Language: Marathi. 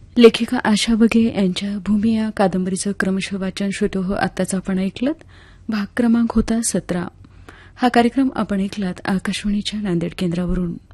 लेखिका आशा बगे यांच्या भूमी या कादंबरीचं क्रमशः वाचन श्रोतो हो आत्ताच आपण ऐकलत. भाग क्रमांक होता 17. हा कार्यक्रम आपण ऐकलात आकाशवाणीच्या नांदेड केंद्रावरून.